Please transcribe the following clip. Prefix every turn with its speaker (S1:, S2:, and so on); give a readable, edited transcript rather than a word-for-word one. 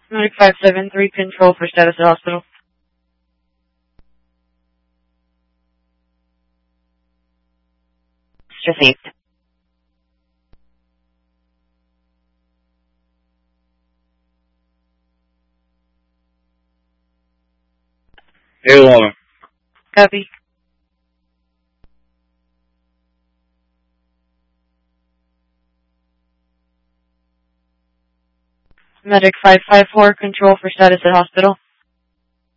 S1: Medic 573, control for status at hospital. Received.
S2: A11.
S1: Copy. Medic 554, control for status at hospital.